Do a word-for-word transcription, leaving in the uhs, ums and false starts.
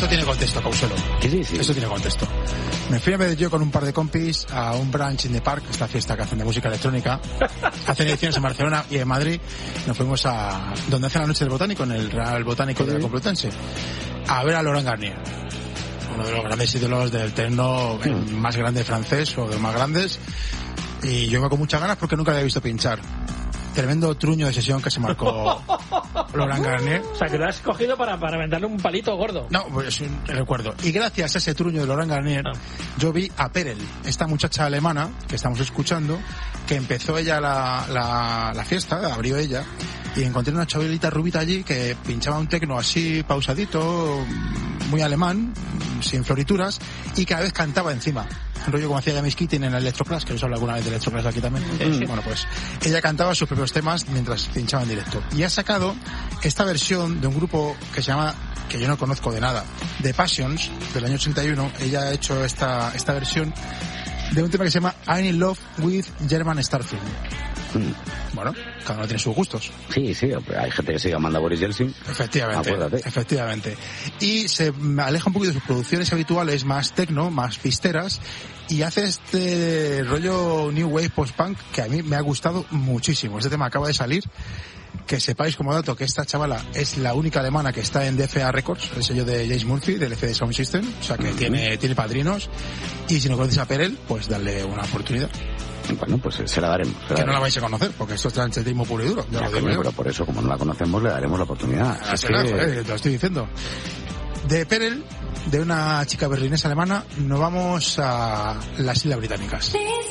esto tiene contexto, Causelo. Sí, sí, sí. Esto tiene contexto. Me fui a vez yo con un par de compis a un brunch in the park, esta fiesta que hacen de música electrónica. Hacen ediciones en Barcelona y en Madrid. Nos fuimos a donde hacen la noche del botánico, en el Real Botánico de la Complutense, a ver a Laurent Garnier, uno de los grandes ídolos del techno, el más grande francés o de los más grandes. Y yo iba con muchas ganas porque nunca le había visto pinchar. Tremendo truño de sesión que se marcó Laurent Garnier. O sea, que lo has cogido para, para venderle un palito gordo. No, pues es un recuerdo. Y gracias a ese truño de Laurent Garnier, ah. yo vi a Perel, esta muchacha alemana que estamos escuchando, que empezó ella la, la, la fiesta, abrió ella, y encontré una chavalita rubita allí que pinchaba un tecno así pausadito, muy alemán, sin florituras, y cada vez cantaba encima. Un rollo como hacía James Keating en el Electroclash, que os hablo alguna vez de Electroclash aquí también. Sí, sí. Bueno, pues ella cantaba sus propios temas mientras pinchaba en directo. Y ha sacado esta versión de un grupo que se llama, que yo no conozco de nada, The Passions, del año ochenta y uno. Ella ha hecho esta, esta versión de un tema que se llama I'm in Love with German Starfield. Mm. Bueno, cada uno tiene sus gustos. Sí, sí, hay gente que sigue amando a Boris Yeltsin. Efectivamente, acuérdate. efectivamente. Y se aleja un poquito de sus producciones habituales, más techno, más pisteras, y hace este rollo New Wave Post-Punk que a mí me ha gustado muchísimo. Este tema acaba de salir. Que sepáis como dato que esta chavala es la única alemana que está en D F A Records, el sello de James Murphy, del F D Sound System, o sea que uh-huh. tiene, tiene padrinos, y si no conoces a Perel, pues darle una oportunidad. Bueno, pues se la daremos. Se la que daremos. no la vais a conocer, porque esto es tranchetismo puro y duro. Ya ya, lo digo coño, yo. pero por eso, como no la conocemos, le daremos la oportunidad. Ah, es será, que... joder, te lo estoy diciendo. De Perel, de una chica berlinesa alemana, nos vamos a las Islas Británicas.